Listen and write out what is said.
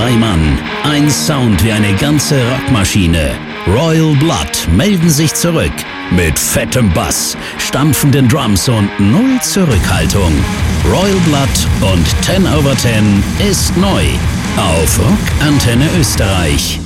3 Mann. Ein Sound wie eine ganze Rockmaschine. Royal Blood melden sich zurück. Mit fettem Bass, stampfenden Drums und null Zurückhaltung. Royal Blood und 10 over 10 ist neu. Auf Rock Antenne Österreich.